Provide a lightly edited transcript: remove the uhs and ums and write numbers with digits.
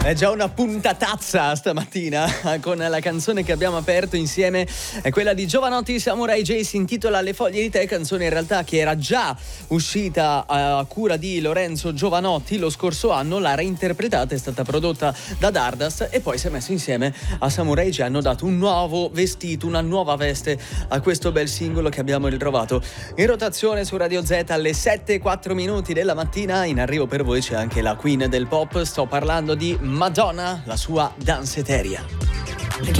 È già una puntatazza stamattina con la canzone che abbiamo aperto insieme, è quella di Jovanotti Samurai J, si intitola Le foglie di tè, canzone in realtà che era già uscita a cura di Lorenzo Jovanotti lo scorso anno, l'ha reinterpretata, è stata prodotta da Dardas e poi si è messo insieme a Samurai J, hanno dato un nuovo vestito, una nuova veste a questo bel singolo che abbiamo ritrovato in rotazione su Radio Z alle 7:04 della mattina. In arrivo per voi c'è anche la queen del pop, sto parlando di Madonna, la sua danceteria.